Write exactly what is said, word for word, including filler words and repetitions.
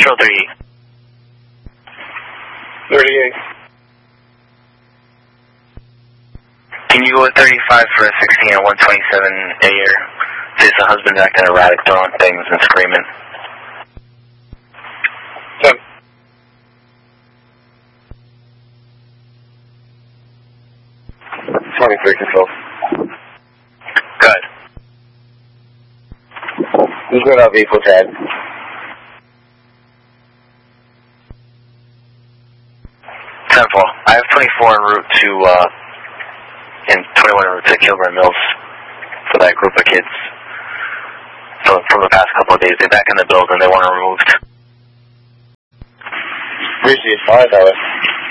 Control thirty-eight. thirty-eight. Can you go with thirty-five for a sixteen at one twenty-seven a year? There's a husband acting erratic, throwing things and screaming. ten. twenty-three control. Good. Who's going to have vehicle tag? ten four. I have twenty-four en route to, uh, and twenty-one en route to Kilburn Mills for that group of kids. From, from the past couple of days. They're back in the building. They want them removed. Appreciate five dollars.